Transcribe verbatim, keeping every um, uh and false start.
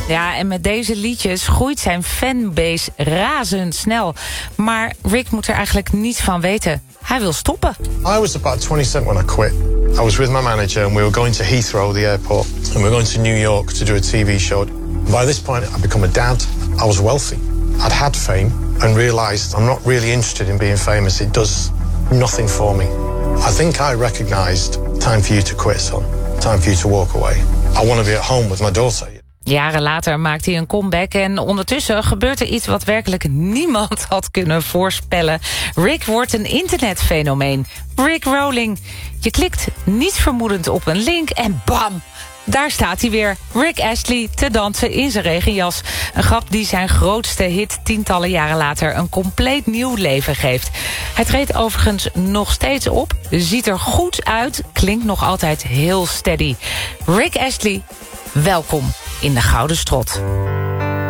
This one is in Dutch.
Ja, en met deze liedjes groeit zijn fanbase razendsnel. Maar Rick moet er eigenlijk niets van weten. Hij wil stoppen. I was about twenty-seven when I quit. I was with my manager and we were going to Heathrow, the airport, and we were going to New York to do a T V show. By this point, I'd become a dad. I was wealthy. I'd had fame and realised I'm not really interested in being famous. It does nothing for me. I think I recognised time for you to quit, son. Time for you to walk away. I want to be at home with my daughter. Jaren later maakt hij een comeback en ondertussen gebeurt er iets wat werkelijk niemand had kunnen voorspellen. Rick wordt een internetfenomeen. Rick Rolling. Je klikt niets vermoedend op een link en bam! Daar staat hij weer, Rick Astley, te dansen in zijn regenjas. Een grap die zijn grootste hit tientallen jaren later een compleet nieuw leven geeft. Hij treedt overigens nog steeds op, ziet er goed uit, klinkt nog altijd heel steady. Rick Astley, welkom in de Gouden Strot.